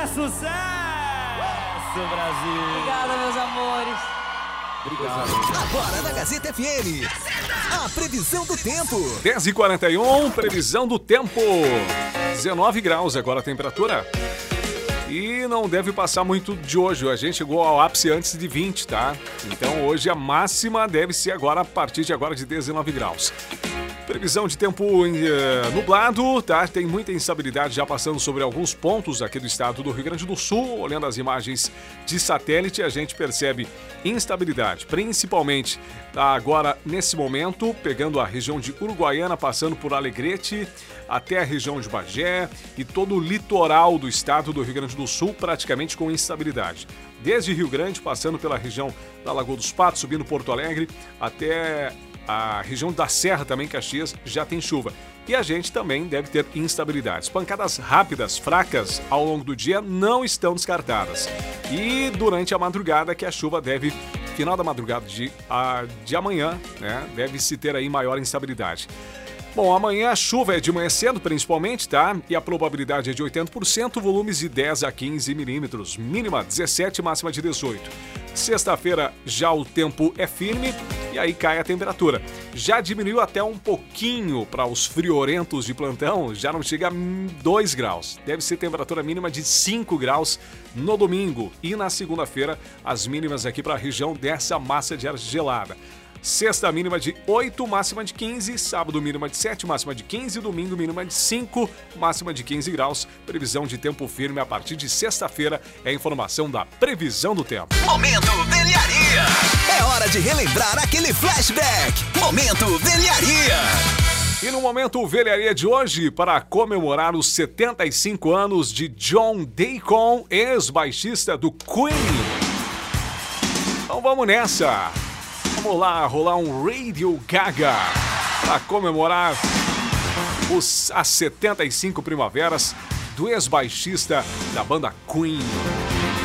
Sucesso, Brasil! Obrigada, meus amores. Obrigado. Agora na Gazeta FM, a previsão do tempo. 10h41, previsão do tempo. 19 graus agora a temperatura. E não deve passar muito de hoje. A gente chegou ao ápice antes de 20, tá? Então hoje a máxima deve ser agora, a partir de agora, de 19 graus. Previsão de tempo nublado, tá? Tem muita instabilidade já passando sobre alguns pontos aqui do estado do Rio Grande do Sul. Olhando as imagens de satélite, a gente percebe instabilidade, principalmente agora nesse momento, pegando a região de Uruguaiana, passando por Alegrete, até a região de Bagé e todo o litoral do estado do Rio Grande do Sul, praticamente com instabilidade. Desde Rio Grande, passando pela região da Lagoa dos Patos, subindo Porto Alegre, até a região da Serra também, Caxias, já tem chuva. E a gente também deve ter instabilidades. Pancadas rápidas, fracas, ao longo do dia não estão descartadas. E durante a madrugada, que a chuva deve, final da madrugada de amanhã, né, deve-se ter aí maior instabilidade. Bom, amanhã a chuva é de manhã cedo, principalmente, tá? E a probabilidade é de 80%, volumes de 10 a 15 milímetros, mínima 17, máxima de 18. Sexta-feira já o tempo é firme e aí cai a temperatura. Já diminuiu até um pouquinho para os friorentos de plantão, já não chega a 2 graus. Deve ser temperatura mínima de 5 graus no domingo. E na segunda-feira, as mínimas aqui para a região dessa massa de ar gelada. Sexta mínima de 8, máxima de 15, sábado mínima de 7, máxima de 15, domingo mínima de 5, máxima de 15 graus. Previsão de tempo firme a partir de sexta-feira é a informação da previsão do tempo. Momento Velharia. É hora de relembrar aquele flashback. Momento Velharia. E no Momento Velharia de hoje, para comemorar os 75 anos de John Deacon, ex-baixista do Queen. Então vamos nessa. Vamos lá, rolar um Radio Gaga para comemorar as 75 primaveras do ex-baixista da banda Queen.